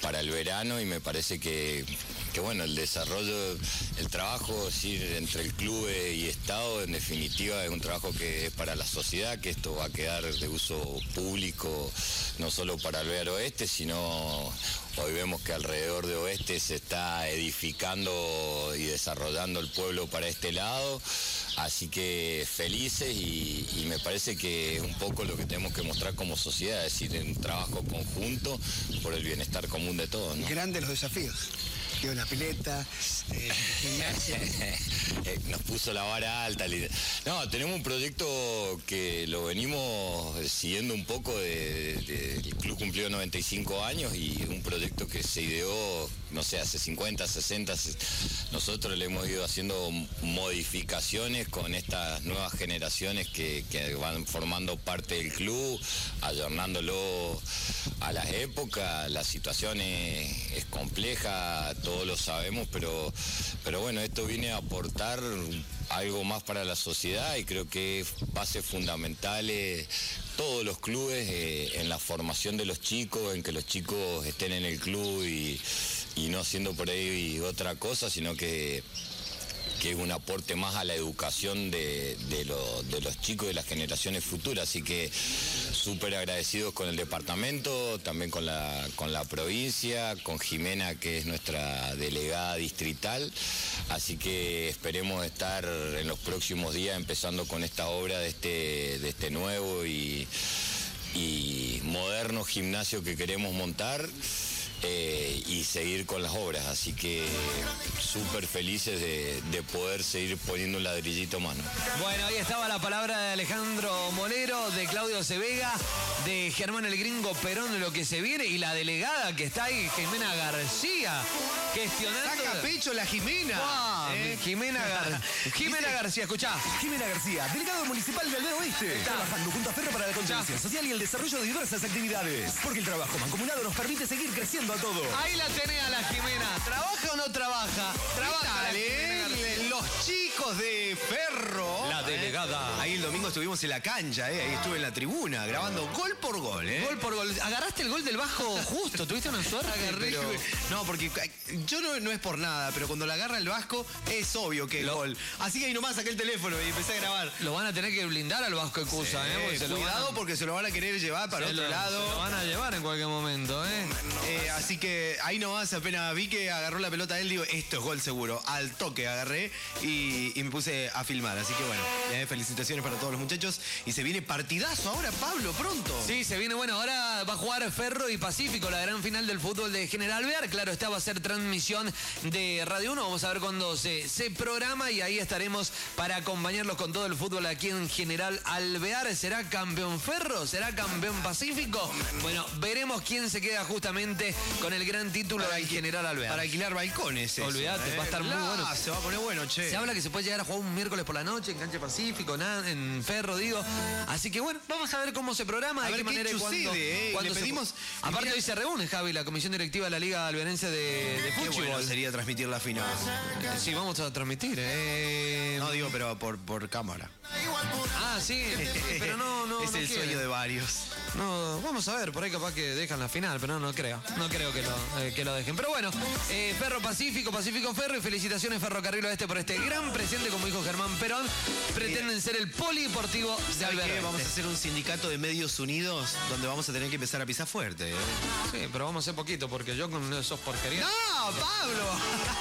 para el verano, y me parece que bueno, el desarrollo, el trabajo entre el club y Estado, en definitiva, es un trabajo que es para la sociedad, que esto va a quedar de uso público, no solo para Alvear Oeste, sino hoy vemos que alrededor de Oeste se está edificando y desarrollando el pueblo para este lado, así que felices, y me parece que es un poco lo que tenemos que mostrar como sociedad, es decir, un trabajo conjunto por el bienestar común de todos, ¿no? Grandes los desafíos. Quiero una pileta, gimnasia. Nos puso la vara alta. No, tenemos un proyecto que lo venimos siguiendo un poco. El club cumplió 95 años y un proyecto que se ideó, no sé, hace 50, 60. Nosotros le hemos ido haciendo modificaciones con estas nuevas generaciones que van formando parte del club, ayornándolo a las épocas. La situación es compleja, todos lo sabemos, pero bueno, esto viene a aportar algo más para la sociedad, y creo que es base fundamental todos los clubes en la formación de los chicos, en que los chicos estén en el club y no siendo por ahí otra cosa, sino que es un aporte más a la educación de los chicos y de las generaciones futuras. Así que súper agradecidos con el departamento, también con la provincia, con Jimena, que es nuestra delegada distrital. Así que esperemos estar en los próximos días empezando con esta obra de este nuevo y moderno gimnasio que queremos montar. Y seguir con las obras, así que súper felices de poder seguir poniendo un ladrillito más, ¿no? Bueno, ahí estaba la palabra de Alejandro Molero, de Claudio Cevega, de Germán el Gringo Perón, de lo que se viene, y la delegada que está ahí, Jimena García, gestionando. Saca pecho la Jimena. Wow, Jimena García, escuchá. Jimena García, delegado municipal de Alvear Oeste, trabajando junto a Ferro para la contención social y el desarrollo de diversas actividades. Porque el trabajo mancomunado nos permite seguir creciendo a todo. Ahí la tenés a la Jimena. ¿Trabaja o no trabaja? Trabaja. Los chicos de Ferro. La delegada. Ahí el domingo estuvimos en la cancha, ahí estuve en la tribuna grabando gol por gol. Gol por gol. Agarraste el gol del bajo justo. ¿Tuviste una suerte? Pero, no, porque yo no es por nada, pero cuando la agarra el Vasco es obvio que es gol. Así que ahí nomás saqué el teléfono y empecé a grabar. Lo van a tener que blindar al Vasco Ecusa, Cuidado porque se lo van a querer llevar para otro lado. Se lo van a llevar en cualquier momento, Así que ahí nomás, apenas vi que agarró la pelota él, digo, esto es gol seguro. Al toque agarré y me puse a filmar. Así que bueno, felicitaciones para todos los muchachos. Y se viene partidazo ahora, Pablo, pronto. Sí, se viene, bueno, ahora va a jugar Ferro y Pacífico, la gran final del fútbol de General Alvear. Claro, esta va a ser transmisión de Radio 1. Vamos a ver cuándo se programa, y ahí estaremos para acompañarlos con todo el fútbol aquí en General Alvear. ¿Será campeón Ferro? ¿Será campeón Pacífico? Bueno, veremos quién se queda justamente con el gran título del General Alvear. Para alquilar balcones. Olvídate, va a estar muy bueno. Se va a poner bueno, che. Se habla que se puede llegar a jugar un miércoles por la noche en Cancha Pacífico, en Ferro, digo. Así que bueno, vamos a ver cómo se programa, de qué manera y cuándo. Le pedimos. Aparte hoy se reúne, Javi, la comisión directiva de la Liga Alvearense de Qué fútbol. bueno sería transmitir la final. Sí, vamos a transmitir. No digo, pero por cámara. Ah, sí, pero no. Es el sueño de varios. No, vamos a ver, por ahí capaz que dejan la final, pero no creo. No creo que lo dejen. Pero bueno, Ferro Pacífico, Pacífico Ferro, y felicitaciones Ferrocarril Oeste por este gran presente, como dijo Germán Perón. Pretenden ser el polideportivo de Alvear. Vamos a hacer un sindicato de medios unidos donde vamos a tener que empezar a pisar fuerte. Sí, pero vamos a hacer poquito, porque yo con esos porquerías. ¡No, Pablo!